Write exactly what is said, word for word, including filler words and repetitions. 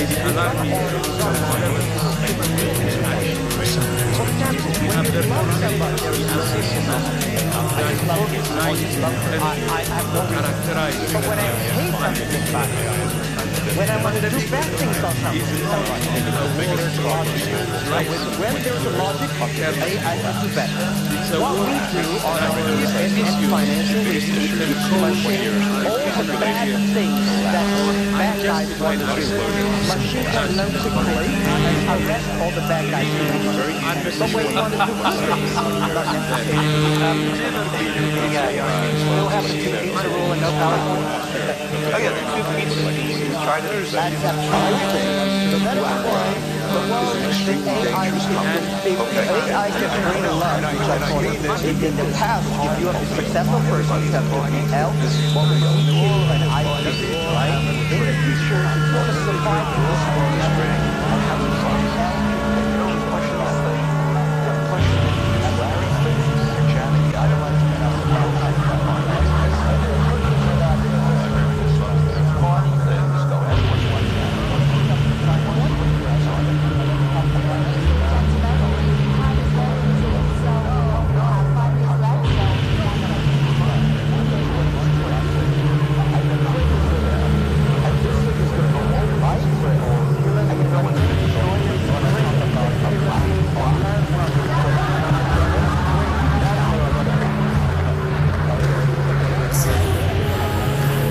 the alarm meter. For example, you have the possibility to assist that organized characterized. But when I hate something bad, when I want to do bad things on something, someone, when there's a logic, I, I can do better. What we do on our financial institutions, machine, all the bad things that bad guys want to do. Machine can learn quickly and arrest all the bad guys who do it. But when you want to do good things, not necessarily. Um, yeah, yeah. We'll have to do pizza roll and no PowerPoint. Oh yeah, the two pizza machines. We tried it. That's a so that is why the world is A I system. A I can bring a lot, which I call it. In the past, if you are a successful person, you have to be L, what we E Q and I Q, right? In the future, if you want to survive